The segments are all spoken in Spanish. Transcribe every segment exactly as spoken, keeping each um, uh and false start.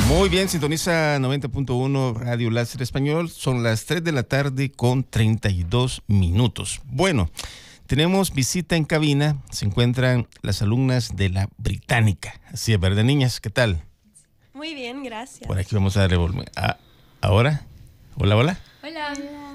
Muy bien, sintoniza noventa punto uno Radio Láser Español. Son las tres de la tarde con treinta y dos minutos. Bueno, tenemos visita en cabina. Se encuentran las alumnas de la Británica. Así es, ¿verdad, niñas? ¿Qué tal? Muy bien, gracias. Por aquí vamos a darle volumen. Ah, ¿ahora? Hola, hola. Hola.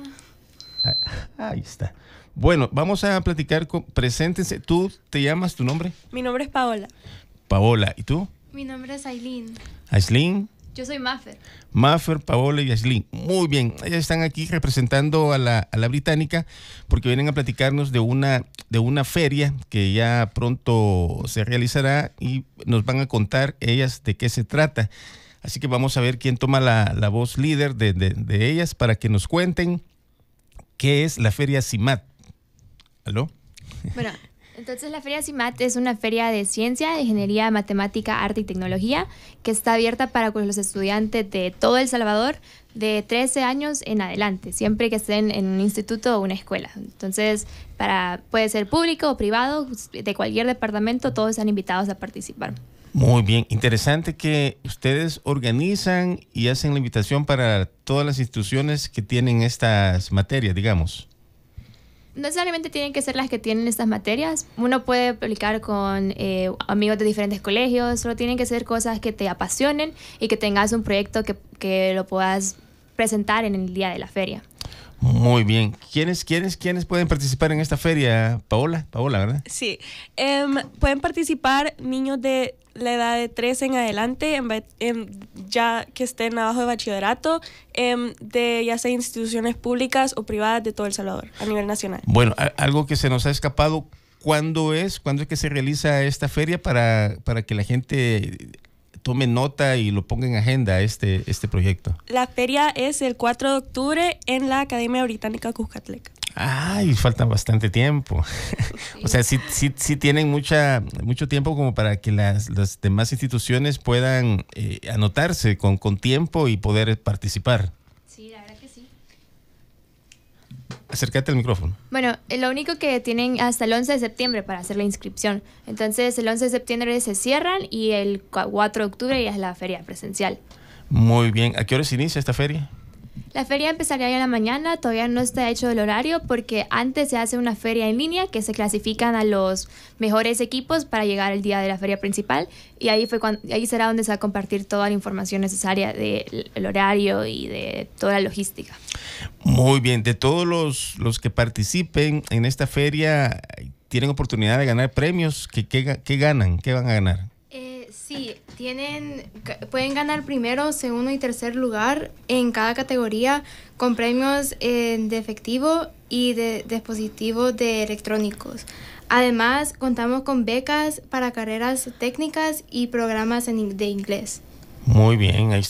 Ah, ahí está. Bueno, vamos a platicar con... Preséntense. ¿Tú te llamas? ¿Tu nombre? Mi nombre es Paola. Paola. ¿Y tú? Mi nombre es Aileen. Aislinn. Yo soy Maffer. Maffer, Paola y Aislinn. Muy bien, ellas están aquí representando a la, a la Británica porque vienen a platicarnos de una, de una feria que ya pronto se realizará y nos van a contar ellas de qué se trata. Así que vamos a ver quién toma la, la voz líder de, de, de ellas para que nos cuenten qué es la feria CIMAT. ¿Aló? Bueno, entonces la Feria CIMAT es una feria de ciencia, ingeniería, matemática, arte y tecnología que está abierta para los estudiantes de todo El Salvador de trece años en adelante, siempre que estén en un instituto o una escuela. Entonces, para, puede ser público o privado, de cualquier departamento, todos están invitados a participar. Muy bien, interesante que ustedes organizan y hacen la invitación para todas las instituciones que tienen estas materias, digamos. No necesariamente tienen que ser las que tienen estas materias. Uno puede aplicar con eh, amigos de diferentes colegios. Solo tienen que ser cosas que te apasionen y que tengas un proyecto que, que lo puedas presentar en el día de la feria. Muy bien. ¿Quiénes, quiénes, quiénes pueden participar en esta feria? Paola, Paola, ¿verdad? Sí. Um, pueden participar niños de la edad de trece en adelante, en, en, ya que estén abajo de bachillerato, um, de ya sea instituciones públicas o privadas de todo El Salvador, a nivel nacional. Bueno, algo que se nos ha escapado, ¿cuándo es? ¿Cuándo es que se realiza esta feria para, para que la gente tome nota y lo ponga en agenda este, este proyecto? La feria es el cuatro de octubre en la Academia Británica Cuscatleca. Ay, falta bastante tiempo. O sea, sí, sí, sí tienen mucha, mucho tiempo como para que las, las demás instituciones puedan eh, anotarse con, con tiempo y poder participar. Sí, la verdad que sí. Acércate al micrófono. Bueno, lo único que tienen hasta el once de septiembre para hacer la inscripción. Entonces, el once de septiembre se cierran y el cuatro de octubre ya es la feria presencial. Muy bien. ¿A qué hora se inicia esta feria? La feria empezaría ya en la mañana, todavía no está hecho el horario porque antes se hace una feria en línea que se clasifican a los mejores equipos para llegar el día de la feria principal y ahí, fue cuando, ahí será donde se va a compartir toda la información necesaria del horario y de toda la logística. Muy bien, de todos los, los que participen en esta feria, ¿tienen oportunidad de ganar premios? ¿Qué, qué, qué ganan? ¿Qué van a ganar? Sí, tienen, pueden ganar primero, segundo y tercer lugar en cada categoría con premios eh, de efectivo y de dispositivos de electrónicos. Además, contamos con becas para carreras técnicas y programas en, de inglés. Muy bien, ahí